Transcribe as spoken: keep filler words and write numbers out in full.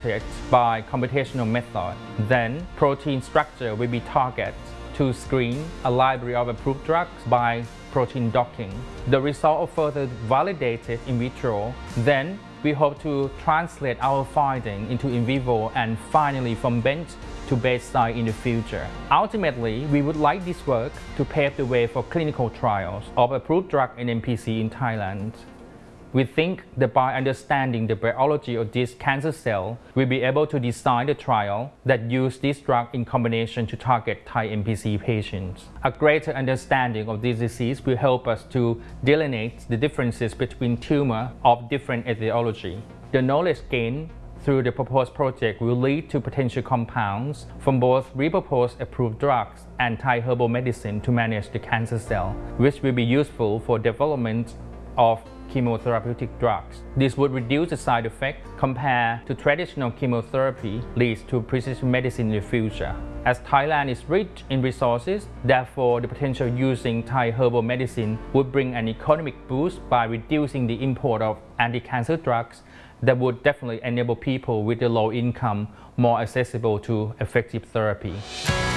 by computational method. Then protein structure will be targeted to screen a library of approved drugs by protein docking. The result are further validated in vitro. Then we hope to translate our finding into in vivo and finally from bench to bedside in the future. Ultimately, we would like this work to pave the way for clinical trials of approved drug in N P C in Thailand. We think that by understanding the biology of this cancer cell, we'll be able to design the trial that use this drug in combination to target Thai N P C patients. A greater understanding of this disease will help us to delineate the differences between tumors of different etiology. The knowledge gained through the proposed project will lead to potential compounds from both repurposed approved drugs and Thai herbal medicine to manage the cancer cell, which will be useful for development of chemotherapeutic drugs. This would reduce the side effects compared to traditional chemotherapy, leads to precision medicine in the future. As Thailand is rich in resources, therefore the potential using Thai herbal medicine would bring an economic boost by reducing the import of anti-cancer drugs that would definitely enable people with a low income more accessible to effective therapy.